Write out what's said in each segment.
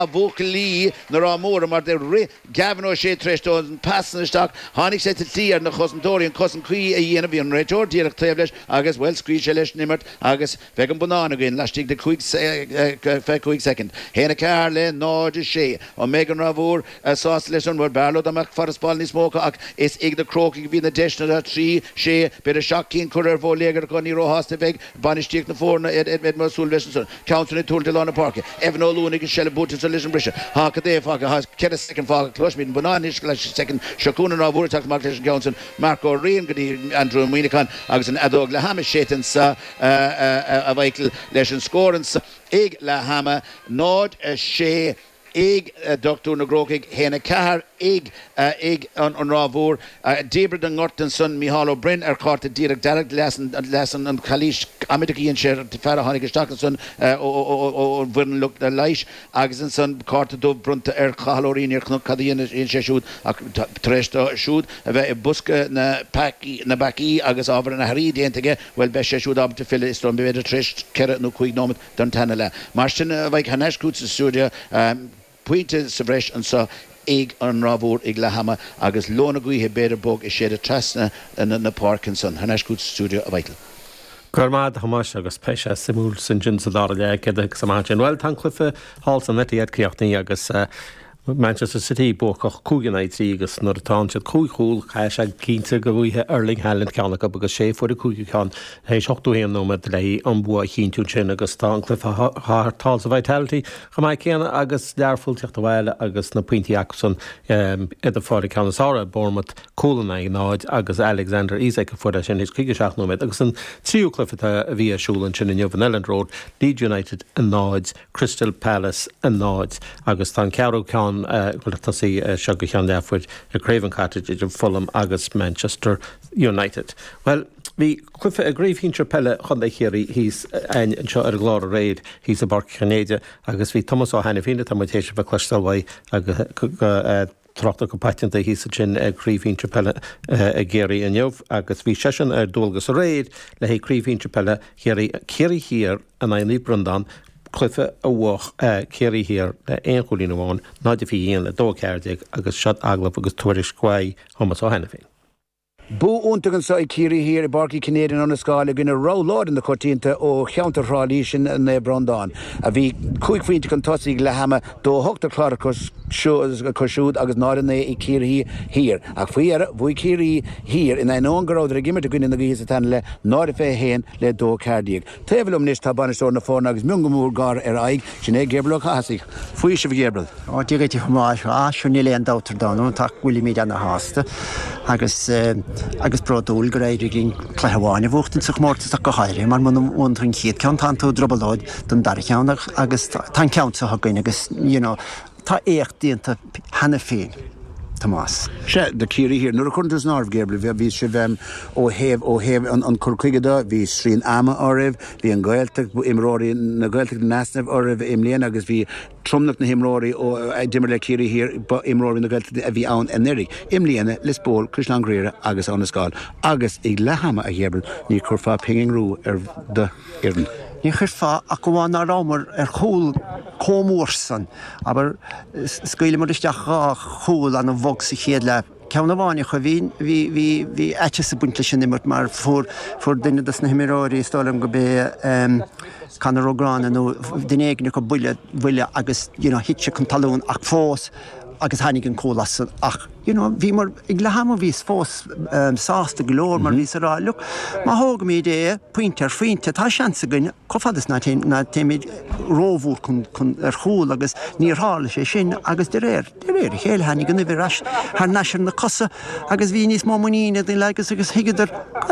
Vocally, Naramora, mar de Gavin O'Shea Treshton, passing stock, Honig said to Tea and the cousin Tori and cousin Quee, a yen of young Rachel, dear Tablish, August well screech, Elish Nimmert, August Vegan Banana again, last the quick second. Hena Carlin, Norge Shea, or Megan Ravour, a sauce lesson where Barlow the Mac Forest Ball in Smoke, is egg the croaking being the dish of the tree, Shea, bit of shocking, Currer, Voleger, Coniro Hosteveg, Banish Tick the Four, Edmund Sulveson, Council in Tool Delana Park, Evan O'Lunig, Shell Boots. Listen, Brisha. Haka there, Faka has get a second Faka Clush meeting, Bananish, second Shakuna Ravur, Tax Martin Johnson, Marco Reen, Andrew Minikan, Agson Adog Lahama Shetans, a vehicle, Lesson Scorens, Egg Lahama, Nord Shea. Egg Dr. Nagrokig, Hena Kahar, Egg on Ravur, Debra den Gortenson, Mihalo Bryn, Caught Direct Lesson and Kalish, Amitaki and Sher, Farah Honig Stockenson, or Vern Look the Leish, Agsenson, Caught Dove Brunta, Kalorin, Kadian in Sheshud, Treshta Shud, Buska, Nabaki, Agus over and Hari, the Entige, well, Besheshud up to fill it, Strom, Beveda Tresh, Keret, no quick nom, Dantanala. Marston, like Hanesh Kutz studio, Puinte Savresh and so egg on Ravur Iglahama Agus Lonagui he better book is shed a trasna and the Parkinson Hanashkut studio vital. Cormad Hamas agus Pesha Simul Sinjin Sadara Kedek Samachin well Tancliffe Halson Netty at Kiachni agus Manchester City bócach cúganid agus nuair atá siad cúichúil chaise cínte go bhfuithe Erling Haaland ceannacha agus sé fuair a cúigán hééis 8 héan nómad le an bua cíntiún sin agus tá an clufa táil sa Vitality chamai céanna agus learfúilteach do bhile agus na pointí acsan idir fáir ceannasára Bournemouth cúlanna náid agus Alexander Isak a fuair sin is 5 nómad agus an tríú clufata a bhí siúlann sin in Van Elland Road, Leeds United an náid, Crystal Palace an náid agus tá cearú ceann Tasí Shugachan Leafwood, a Craven Cottage in Fulham, Agus Manchester United. Well, we Cliffe a grief hinter Pelle Honda here, he's an Glora Raid, he's a Bark Canada, Agus vi Thomas O'Hanifina, Tamutation for Clustalway, Trachta go patenta hí sa sin críomhín trepelle a géirí an jobh agus bhí sesin dulgus a réid le hé críomhín trepelle céirí hir an aonlí Brundan Cliffe a bhach céirí hir le éonchúlín amháin náidir bhí dhéana le dóceardeag agus siad aglah agus tuairis scuaid Thomas O'Hanifin. Bú úntagan sa Kiri here Barky Canadian on the scala gonna roll lord in the cotinta o counter ralishin and ne Brondon. A vi quick feet can tossig lahama do hokta clarkus shows koshud agus not in the Kiri here. A fuera vui Kiri here in an on grow the gimmer to gwin in the gizatan le not if a hen le do cardiac. Tevelum nish tabanish on the phone agus mungumur gar aig chine geblo hasig. Fuish of Gabriel. O digiti humash ashunili and daughter down tak willy me down the hosta. Agus brodúil go réidir gin chléháine bhachtain sa mórtas a go háirí, mar man bhain chiad ceann tanto drobalóid don dar ceannach agus tan ceanta hagain agus, tá écht díanta hana féin. Thomas. The Kiri here, no recording Narv Gabriel, vi shivem o have on Kurkigada, vi Srin Ama Orev, vi an Gaeltic Imrori, na Gaeltic Nasnev Orev, Imlian, agus vi Trumnak na Himrori, o Dimmerle Kiri here, but Imrori na Gaeltic vi aun eneri. Imlian, Lisbol, Krishnan Greer, agus on the skull, agus Iglahama a Gabriel, ni Kurfa Pinging Roo, the Irvin. Ní chuirfá a go bháin rámar chúl cómórsan, aber scaile mar isteach chúl an bhog sa chéad le ceanna bháine chu bhí eite sa buinte sin immert mar fór duine das na himiróirí stálam go bé Canarógrán nó duine éigna go bhuiile agus hitse chun talún ach fós agus hanig an cólasan ach bhí mar ag leham vís fós sásta glór mar vís ará look má hóga mí dé pointer frinte tá seansa gine cofadas na téimiid róhúr chun chúl agus níor hála sé sin agus de réir chéile hanig an bhí ras haar nasir na cosa agus bhí níos mómuíine den legus agus hiigeidir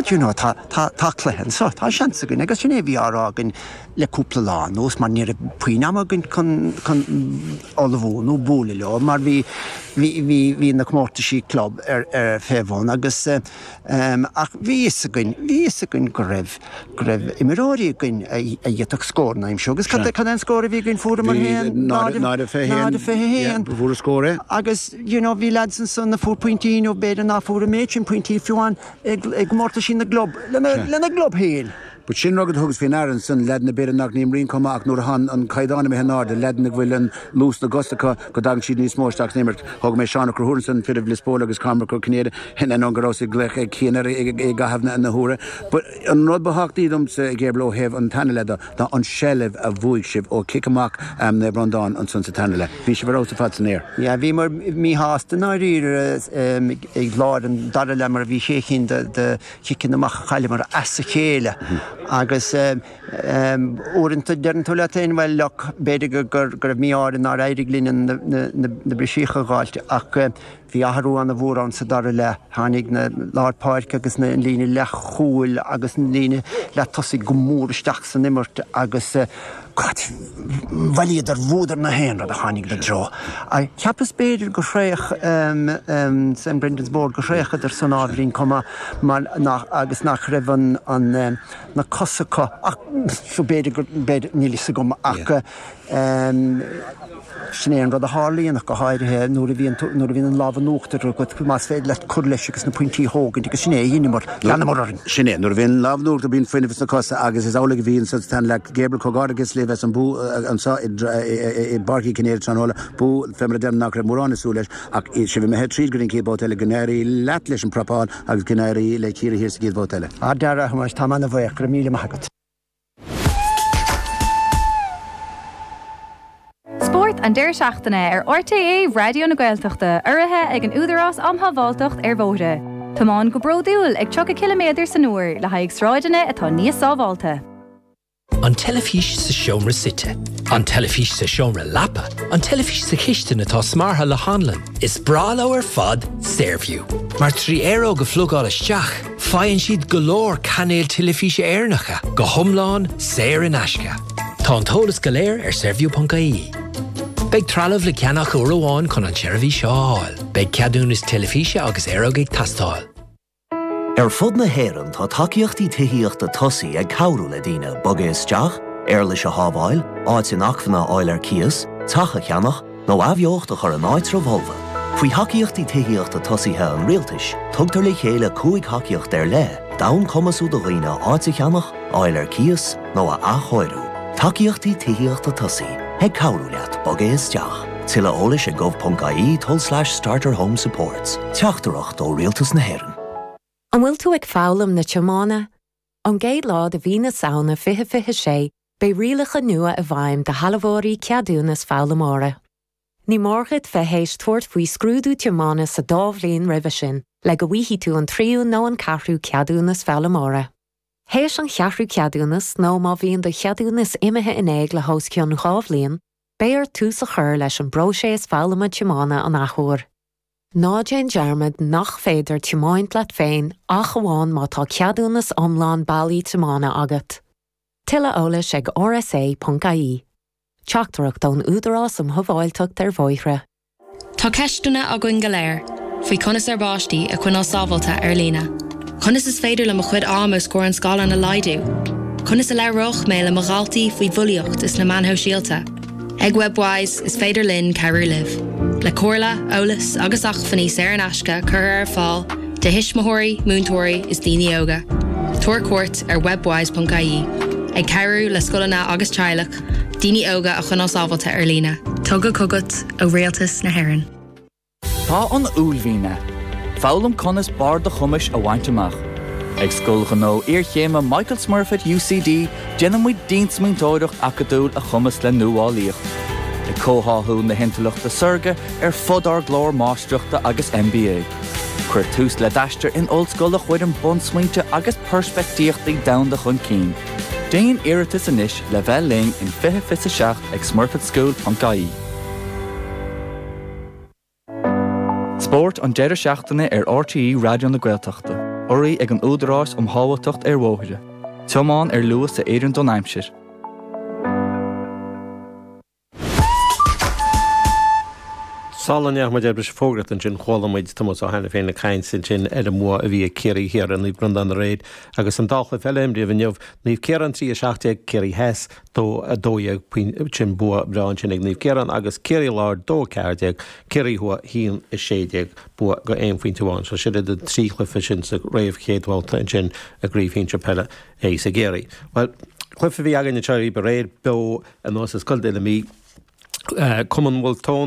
tá chléhan so tá seansa gine agus sin bhí árágan le cúpla lá nós mar níor puinama gin chun olahún nó búla le mar bhí na Mortishi Club féhón agus ach vísagin go raibh imiróí gin a dhéach scór naim seo agus cad an scóir bhí gin fúra mar héan nád a féhéan bhúra scóre agus bhí ladsan san na 4.1 ó beidir ná fúra méid sin pointí fiúin ag Mortishi na glob lena glob héan But sin rugad hugs fin Aaron son led na bit nach nim rin koma ach nur han an kaidana me hanar de led na gwillen loose na gustaka godang chi nis mostaks nimmer hog me Sean O'Crohurson fit of Lisboa agus Carmer Canada hin an ongaros glech kiener ga havna na hure but an rod bahak didum se geblo have an taneleda da an shelev a vuikshiv o kikamak ne brandon an son tanele vi shvero to fatsener ja vi mer mi hast na rir eg laden dalemer vi shekin de kikin mach khalmer asakele agus orint dern tolatein wel lok bedig gur mi ar na reiglinen de beschiche galt ach vi haru an vor an sadale hanig na lar park agus na line lechul agus line la tosi gomor stachs nimmert agus God vali der woder na hen da hanig de dro I kapes beder gschreich St. Brendansborg gschreich der sonavrin komma man nach agus nach reven an na Kosaka so beder nilis gom ak Snéan rud a Harlíon nach go háir he nuair a bhíon an lábhan nuachtar go más féad le curleisigus na pointí hógan agus sné dhéanamar leanamar arin. Sné, nuair a bhíon lábhan nuachtar bíon foiineh na cosa agus is ála go bhíon san le Gabriel Cogardagus le bheits an bú an sa I barcaí cinnéad tranóla bú femra dem nach raibh mórán isú leis ach si bhí me head tríd gorin cébá teile gnéirí leat leis an propáin agus gnéirí le círa hir sa géad bá teile. A deara chumáis tá manna bhaoch gur míle maithagad. Sport an deir seachtaine RTA Radio na Gaeltachta uirithe ag an údarás amthabháltacht bhóre. Támán go bródúil ag 30 km san uair le haig sráideanna atá níos sábháilte. An telefís sa seomra site, an telefís sa seomra lapa, an telefís sa chiiste atá smartha le hanlan, is brala ar fad Saorview. Mar €3 go phlugáil isteach, faigheann siad golóir canéil telefíse airnacha, go thomláin saor in aisce. Tá an tólas go léir ar saorview.ie. Beg trealamh le ceannach uairháin chun an tseirbhí seo áil. Beg ceadúnas telefíse agus aerógaigh tastáil. Fud na héireann tá takeíochtaí tithiíochta tosaí ag cabhrú le daoine boga isteach, leis a hábháil, áit in achmhanna áil ar cias, tacha cheannach, nó abheocht a chur an áit romholva. Faoi takeíochtaí tithiíochta tosaithe an rialtais, tugtar le chéile 5 takeíocht ar le, dam cumasú do dhaoine áit a cheannach, áil ar cias, nó a achóirú. Takeíochtaí tithiíochta tosaí, ag cabhrú leat boga isteach. Tilla ólis a gov.ie/starter home supports. Teachtarach ó rialtas na héireann. An bhfuil tú ag fálam na tiomána? An géad lá de bhí na saona 25 be rialacha nua a bhaim de halabhóirí ceadúnas fálamóra. Ní mórchad fehéis tuairt faoi scrúdú tiomána sa dábhlíon roimhe sin, le go bhíhí tú an tríú nó an cathrú ceadúnas fálamóra. Héis an cheathrú ceadúnas nó má bhíon do cheadúnas imethe in éig le hóscionn chábhlíon, béar tú sa chur leis an broséas fálama tiomána an achúir. Ná Jane Jarmad nach féidir tiomáint leat féin ach amháin má tá ceadúnas omláin bailí tiomána agat. Tilla ólas ag rsa.ie. Teachtarach don údarás am thobháilteacht ar bhóithre. Tá ceistúna a gcuin go léir, faoi conas ar báistí a chuin á sábháilte ar lína. Conas is féidir le mo chuid ámas scóir an scála na laidú. Conas a leroch mé le mo galtaí faoi bhuilíocht is na manthó síalta. Ag webwise is féidir linn ceirú liv. Le cóirla, ólas agus achfaní saor an aisce chur ar fáil, de hismóirí, múntóirí is daoine óga. Tuair cuairt ar webwise.ie. Ag ceirú le scolanna agus teaghlach, daoine óga a chun á sábháilte ar lína. Tugad cogat ó rialtas na hÉireann. Tá an úlmhíne. Fálam conas bar de chumis a bhaint amach. Ag scoilcha nó chéime Michael Smurf at UCD déanamid dínsmúntóireacht acadúil a chumas le nuálaíocht. I cóthathú na hintalach de surga ar fudar glór máisteachta agus MBA. Cuir tús le daistear in ollscoil a chuid an bunsmuinte agus perspectíochtaí damhanda chun cín. Déan iiritas inis le bheith ling in 26 ag smurfatschool.ie. Sport an deireadh seachtaine ar RTE Radio na Gaeltachta. Orí ag an údarás hábháilteacht ar bhóithre. Teamáin ar luas a Éireann Don Aimsir. Sálaneach mar debris fógrat an sin cholamuid Thomas ó hena féinna cain sin sin mó a bhí céirí hir an líbrand an réid agus an dáchla fellim dí bhneomh níomh cearan trí a seachteag céirí hes dó a dóag sin bua brain sin ag níomh cearan agus céirí lár dó ceardeag céirí hua híon is séideag bua go éon faoin túháin, so siad a tríchla fi sin sa réomh chéadhálta an sin a gríomhín trepelle é sa géirí. Well, chlufa bhí agan na teirí ba réir be an os is scoil de mí Commonwealth Tone